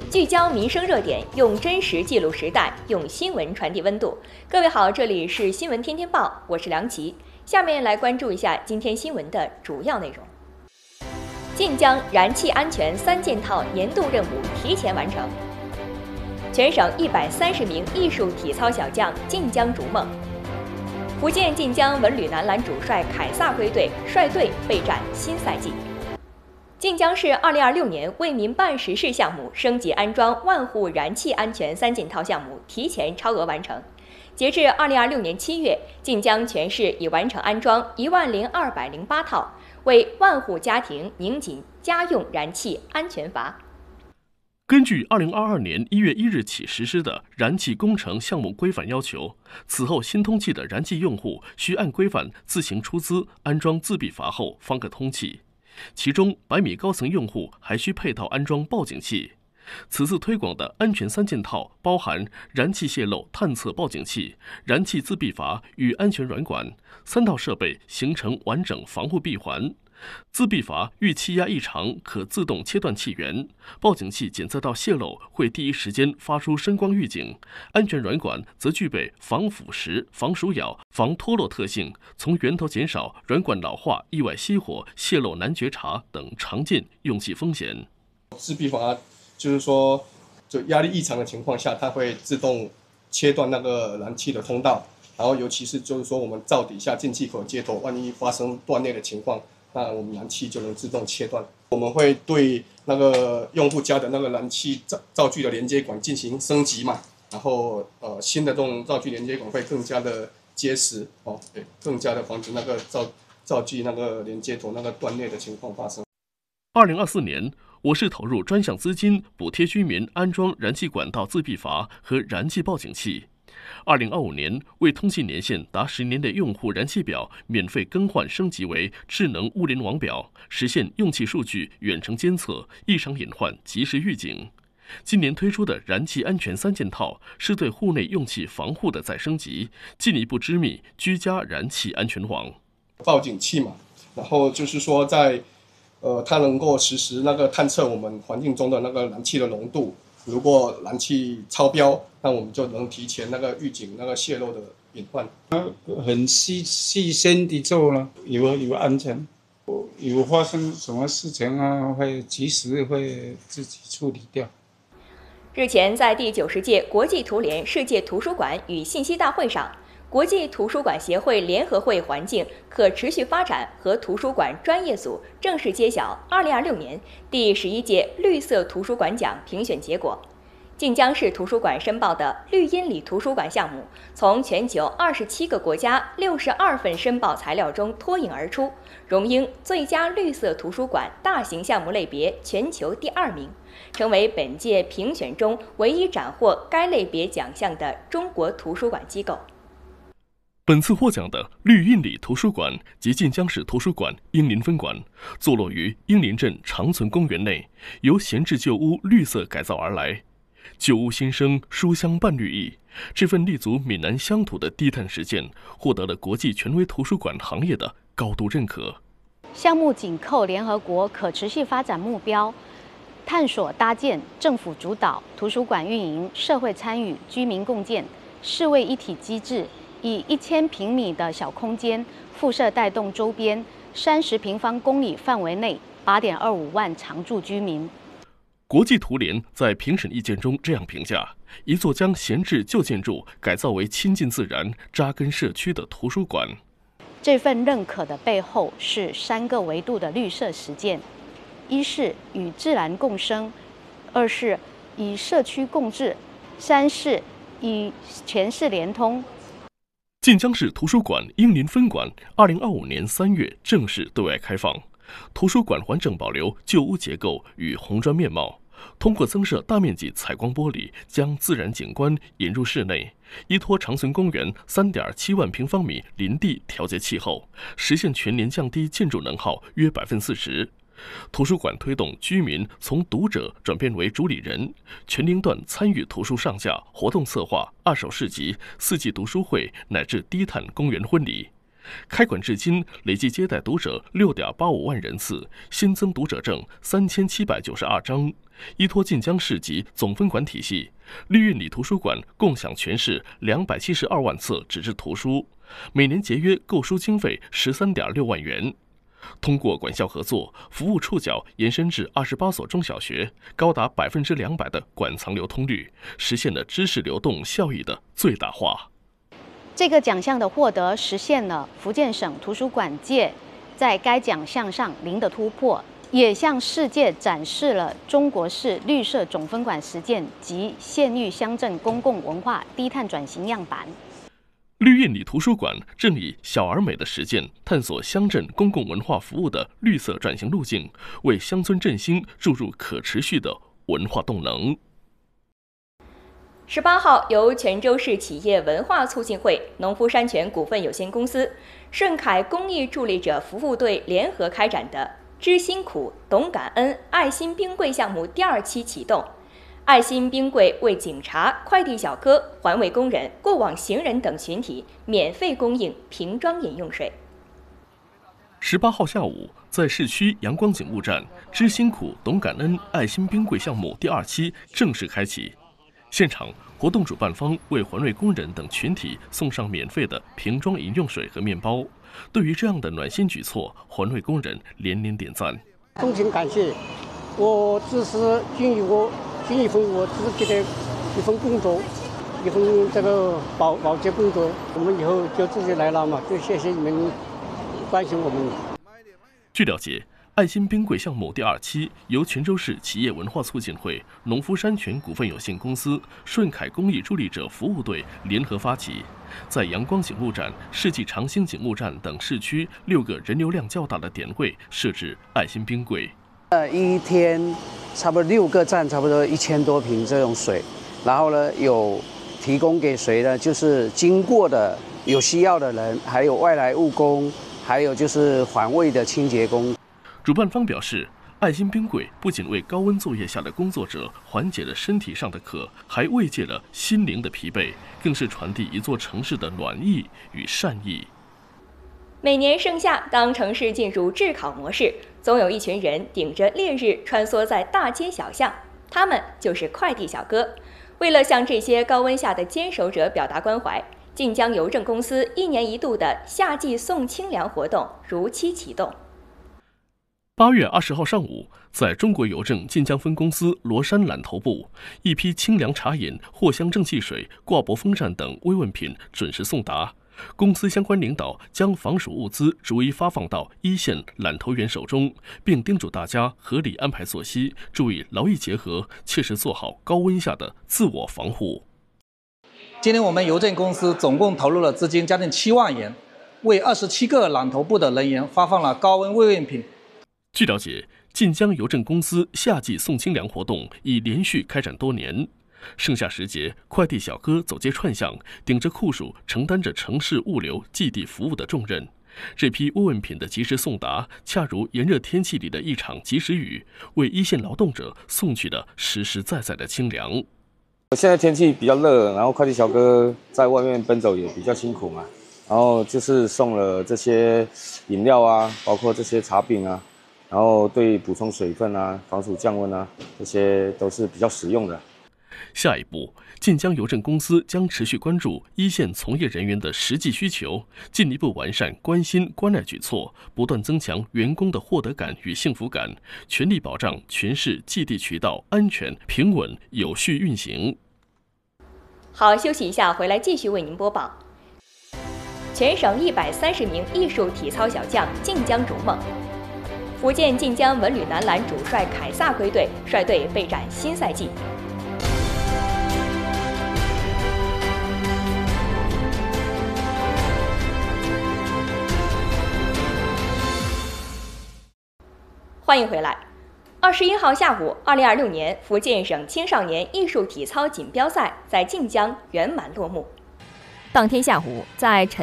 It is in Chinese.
聚焦民生热点，用真实记录时代，用新闻传递温度。各位好，这里是新闻天天报，我是梁琦。下面来关注一下今天新闻的主要内容。晋江燃气安全3件套年度任务提前完成。全省130名艺术体操小将晋江逐梦。福建晋江文旅男篮主帅凯撒归队，率队备战新赛季。晋江市2026年为民办实事项目升级安装万户燃气安全3件套项目提前超额完成。截至2026年7月，晋江全市已完成安装10208套，为万户家庭拧紧家用燃气安全阀。 根据2022年1月1日起实施的燃气工程项目规范要求，此后新通气的燃气用户需按规范自行出资安装自闭阀后方可通气。其中100米高层用户还需配套安装报警器。此次推广的安全3件套包含燃气泄漏探测报警器、燃气自闭阀与安全软管，3套设备形成完整防护闭环。自闭阀遇气压异常可自动切断气源，报警器检测到泄漏会第一时间发出声光预警，安全软管则具备防腐蚀、防鼠咬、防脱落特性，从源头减少软管老化、意外熄火、泄漏难觉察等常见用气风险。 自闭阀就是说，就压力异常的情况下，它会自动切断那个燃气的通道，然后尤其是就是说我们灶底下进气口接头，万一发生断裂的情况，那我们燃气就能自动切断。我们会对那个用户家的那个燃气灶具的连接管进行升级嘛，然后新的这种灶具连接管会更加的结实哦，对，更加的防止那个灶具那个连接头那个断裂的情况发生。 2024年，我市投入专项资金补贴居民安装燃气管道自闭阀和燃气报警器。2025年，为通信年限达10年的用户燃气表免费更换升级为智能物联网表，实现用气数据远程监测、异常隐患及时预警。今年推出的燃气安全3件套是对户内用气防护的再升级，进一步织密居家燃气安全网。 报警器嘛，然后就是说在它能够实时那个探测我们环境中的那个燃气的浓度，如果燃气超标，那我们就能提前那个预警那个泄漏的隐患。 很细心地做了，有安全，有发生什么事情啊，会及时会自己处理掉。 日前，在第90届国际图联世界图书馆与信息大会上，国际图书馆协会联合会环境可持续发展和图书馆专业组正式揭晓2026年第11届绿色图书馆奖评选结果。晋江市图书馆申报的绿荫里图书馆项目，从全球27个国家62份申报材料中脱颖而出，荣膺最佳绿色图书馆大型项目类别全球第2名，成为本届评选中唯一斩获该类别奖项的中国图书馆机构。 本次获奖的绿荫里图书馆及晋江市图书馆英林分馆，坐落于英林镇长存公园内，由闲置旧屋绿色改造而来。旧屋新生，书香伴绿意。这份立足闽南乡土的低碳实践，获得了国际权威图书馆行业的高度认可。 项目紧扣联合国可持续发展目标，探索搭建政府主导、图书馆运营、社会参与、居民共建、世卫一体机制，以1000平米的小空间辐射带动周边30平方公里范围内8.25万常住居民。 国际图联在评审意见中这样评价：一座将闲置旧建筑改造为亲近自然、扎根社区的图书馆。 这份认可的背后是3个维度的绿色实践：一是与自然共生，2是与社区共治，3是与全市联通。 晋江市图书馆英林分馆2025年3月正式对外开放。图书馆完整保留旧屋结构与红砖面貌，通过增设大面积采光玻璃，将自然景观引入室内，依托长存公园3.7万平方米林地调节气候，实现全年降低建筑能耗约40%。图书馆推动居民从读者转变为主理人，全龄段参与图书上架、活动策划、二手市集、4季读书会乃至低碳公园婚礼。 开馆至今累计接待读者6.85万人次，新增读者证3792张。依托晋江市级总分管体系，绿韵里图书馆共享全市272万册纸质图书，每年节约购书经费13.6万元。通过管校合作，服务触角延伸至28所中小学，高达200%的馆藏流通率，实现了知识流动效益的最大化。 这个奖项的获得，实现了福建省图书馆界在该奖项上零的突破，也向世界展示了中国式绿色总分管实践及县域乡镇公共文化低碳转型样板。 绿韵里图书馆正以小而美的实践，探索乡镇公共文化服务的绿色转型路径，为乡村振兴注入可持续的文化动能。 18号，由泉州市企业文化促进会、农夫山泉股份有限公司、顺凯公益助力者服务队联合开展的“知辛苦、懂感恩”爱心冰柜项目第2期启动。爱心冰柜为警察、快递小哥、环卫工人、过往行人等群体免费供应瓶装饮用水。 18号下午，在市区阳光警务站“知辛苦、懂感恩”爱心冰柜项目第2期正式开启。现场，活动主办方为环卫工人等群体送上免费的瓶装饮用水和面包。对于这样的暖心举措，环卫工人连连点赞。 衷心感谢，我只是尽一份我自己的一份工作，一份这个保洁工作。我们以后就自己来了嘛，就谢谢你们关心我们。 据了解，爱心冰柜项目第2期由泉州市企业文化促进会、农夫山泉股份有限公司、顺凯公益助力者服务队联合发起，在阳光警务站、世纪长兴警务站等市区6个人流量较大的点位设置爱心冰柜。 一天差不多6个站，差不多1000多瓶这种水，然后呢有提供给谁呢？就是经过的有需要的人，还有外来务工，还有就是环卫的清洁工。 主办方表示，爱心冰柜不仅为高温作业下的工作者缓解了身体上的渴，还慰藉了心灵的疲惫，更是传递一座城市的暖意与善意。 每年盛夏，当城市进入炙烤模式，总有一群人顶着烈日穿梭在大街小巷，他们就是快递小哥。为了向这些高温下的坚守者表达关怀，晋江邮政公司1年1度的夏季送清凉活动如期启动。 8月20号上午，在中国邮政晋江分公司罗山揽头部，一批清凉茶饮、藿香正气水、挂脖风扇等慰问品准时送达。公司相关领导将防暑物资逐一发放到一线揽头员手中，并叮嘱大家合理安排作息，注意劳逸结合，切实做好高温下的自我防护。 今年我们邮政公司总共投入了资金将近7万元，为27个揽头部的人员发放了高温慰问品。 据了解，晋江邮政公司夏季送清凉活动已连续开展多年。盛夏时节，快递小哥走街串巷，顶着酷暑，承担着城市物流寄递服务的重任。这批慰问品的及时送达，恰如炎热天气里的一场及时雨，为一线劳动者送去了实实在在的清凉。 现在天气比较热，然后快递小哥在外面奔走也比较辛苦嘛，然后就是送了这些饮料啊，包括这些茶饼啊，然后对补充水分啊、防暑降温啊，这些都是比较实用的。 下一步，晋江邮政公司将持续关注一线从业人员的实际需求，进一步完善关心关爱举措，不断增强员工的获得感与幸福感，全力保障全市寄递渠道安全、平稳、有序运行。 好，休息一下，回来继续为您播报。全省130名艺术体操小将晋江逐梦。福建晋江文旅男篮主帅凯撒归队，率队备战新赛季。欢迎回来。21号下午，2026年福建省青少年艺术体操锦标赛在晋江圆满落幕。当天下午，在